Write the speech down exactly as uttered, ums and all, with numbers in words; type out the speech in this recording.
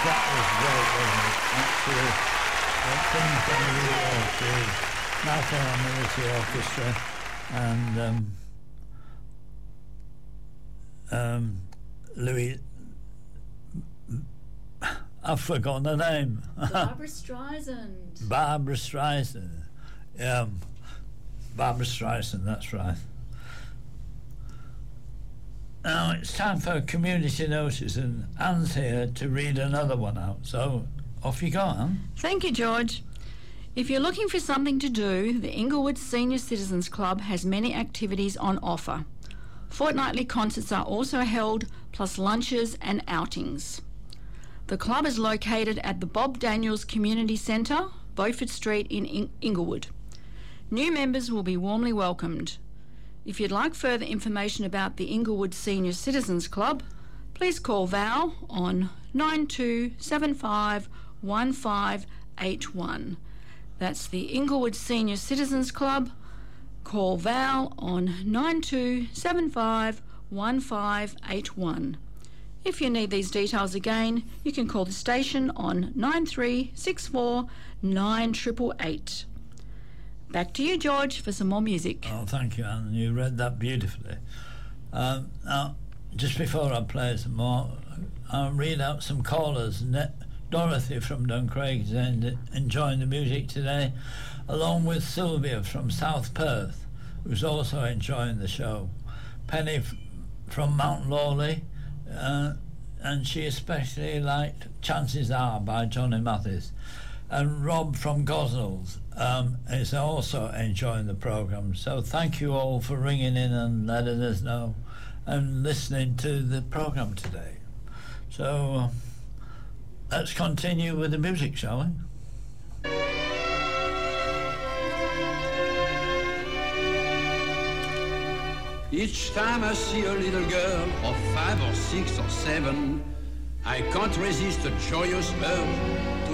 That was great, wasn't it? Actually, uh, things from New York, the National Military Orchestra, and um, um, Louis. I've forgotten the name. Barbra Streisand. Barbra Streisand. Yeah, Barbra Streisand, that's right. Now it's time for community notice, and Anne's here to read another one out. So off you go, Anne. Thank you, George. If you're looking for something to do, the Inglewood Senior Citizens Club has many activities on offer. Fortnightly concerts are also held, plus lunches and outings. The club is located at the Bob Daniels Community Centre, Beaufort Street in In- Inglewood. New members will be warmly welcomed. If you'd like further information about the Inglewood Senior Citizens Club, please call Val on nine two seven five one five eight one. That's the Inglewood Senior Citizens Club. Call Val on nine two seven five one five eight one. If you need these details again, you can call the station on nine three six four nine eight eight eight. Back to you, George, for some more music. Oh, thank you, Anne. You read that beautifully. Um, now, just before I play some more, I'll read out some callers. Ne- Dorothy from Duncraig is en- enjoying the music today, along with Sylvia from South Perth, who's also enjoying the show. Penny f- from Mount Lawley, uh, and she especially liked Chances Are by Johnny Mathis. And Rob from Gosnells um, is also enjoying the programme. So thank you all for ringing in and letting us know and listening to the programme today. So uh, let's continue with the music, shall we? Each time I see a little girl of five or six or seven, I can't resist a joyous urge to